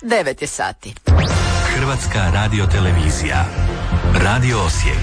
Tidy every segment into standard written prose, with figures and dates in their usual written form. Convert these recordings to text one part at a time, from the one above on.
9 je sati. Hrvatska radiotelevizija. Radio Osijek.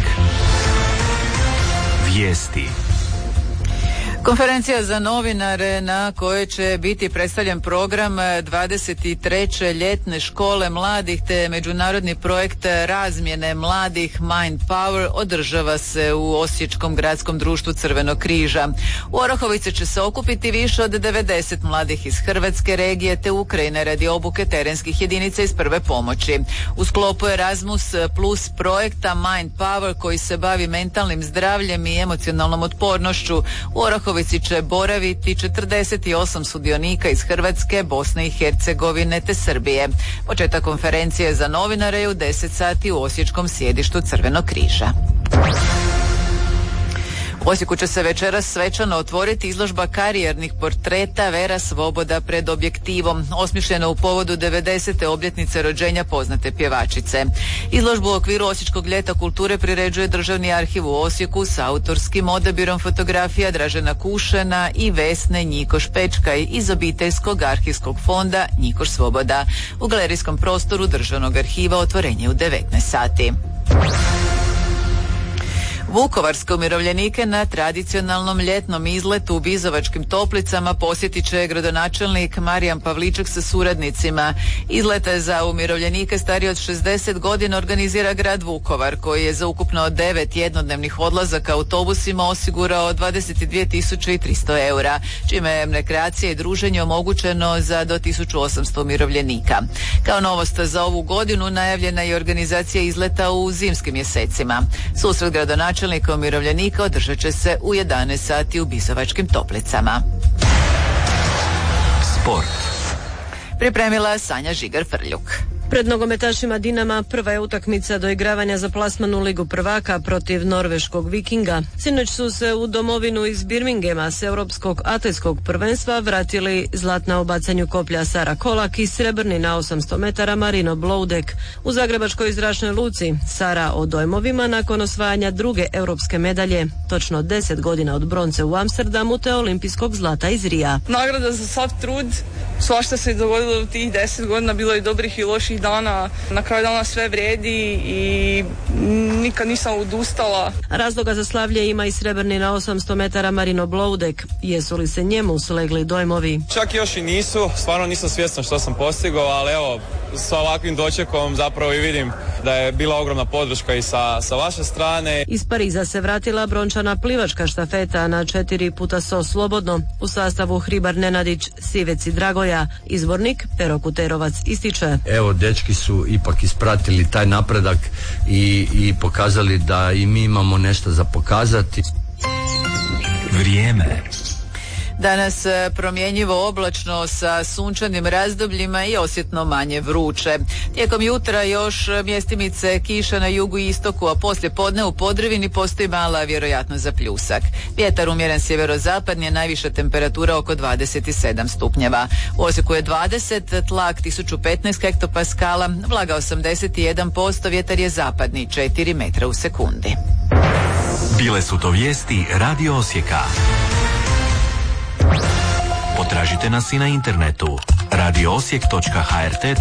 Vijesti. Konferencija za novinare na kojoj će biti predstavljen program 23. ljetne škole mladih te međunarodni projekt razmjene mladih Mind Power održava se u Osječkom gradskom društvu Crvenog križa. U Orahovici će se okupiti više od 90 mladih iz Hrvatske regije te Ukrajine radi obuke terenskih jedinica iz prve pomoći. U sklopu Erasmus Plus projekta Mind Power koji se bavi mentalnim zdravljem i emocionalnom otpornošću u Orahovici će boraviti 48 sudionika iz Hrvatske, Bosne i Hercegovine te Srbije. Početak konferencije za novinare je u 10 sati u osječkom sjedištu Crvenog križa. U Osijeku će se večeras svečano otvoriti izložba karijernih portreta Vera Svoboda pred objektivom, osmišljena u povodu 90. obljetnice rođenja poznate pjevačice. Izložbu u okviru Osječkog ljeta kulture priređuje Državni arhiv u Osijeku s autorskim odabirom fotografija Dražena Kušena i Vesne Njikoš-Pečkaj iz obiteljskog arhivskog fonda Njikoš Svoboda. U galerijskom prostoru Državnog arhiva otvorenje u 19 sati. Vukovarske umirovljenike na tradicionalnom ljetnom izletu u Bizovačkim toplicama posjetit će gradonačelnik Marijan Pavliček sa suradnicima. Izlete za umirovljenike starije od 60 godina organizira grad Vukovar, koji je za ukupno 9 jednodnevnih odlazaka autobusima osigurao 22.300 eura, čime je rekreacija i druženje omogućeno za do 1800 umirovljenika. Kao novost za ovu godinu najavljena je organizacija izleta u zimskim mjesecima. Susret gradonačelnika umirovljenika održat će se u 11 sati u Bizovačkim toplicama. Sport. Pripremila Sanja Žigar-Frljuk. Pred nogometašima Dinama prva je utakmica doigravanja za plasman u Ligu prvaka protiv norveškog Vikinga. Sinoć su se u domovinu iz Birminghama s europskog atletskog prvenstva vratili zlatna u bacanju koplja Sara Kolak i srebrni na 800 metara Marino Bloudek. U Zagrebačkoj zračnoj luci Sara o dojmovima nakon osvajanja druge europske medalje, točno 10 godina od bronce u Amsterdamu te olimpijskog zlata iz Rija. Nagrada za sav trud, svašta se dogodilo u tih 10 godina, bilo je dobrih i loših dana. Na kraju dana sve vrijedi i nikad nisam odustala. Razloga za slavlje ima i srebrni na 800 metara Marino Bloudek. Jesu li se njemu slegli dojmovi? Čak još i nisu, stvarno nisam svjestan što sam postigao, ali evo, sa ovakvim dočekom zapravo i vidim da je bila ogromna podrška i sa vaše strane. Iz Pariza se vratila brončana plivačka štafeta na 4x100 slobodno u sastavu Hribar Nenadić, Sivec i Dragoja. Izbornik Pero Kuterovac ističe. Evo, dečki su ipak ispratili taj napredak i pokazali da i mi imamo nešto za pokazati. Vrijeme. Danas promjenjivo oblačno sa sunčanim razdobljima i osjetno manje vruće. Tijekom jutra još mjestimice kiša na jugu i istoku, a poslije podne u Podravini postoji mala vjerojatnost za pljusak. Vjetar umjeren sjeverozapadni, je najviša temperatura oko 27 stupnjeva. U Osijeku je 20, tlak 1015 hektopaskala, vlaga 81%, vjetar je zapadni 4 metra u sekundi. Bile su to vijesti Radio Osijeka. Potražite nas i na internetu radioosijek.hr